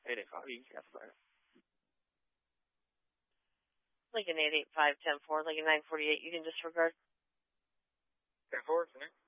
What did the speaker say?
885, you can cancel that. Lincoln 885-10-4, Lincoln 948, you can disregard. 10-4, connect.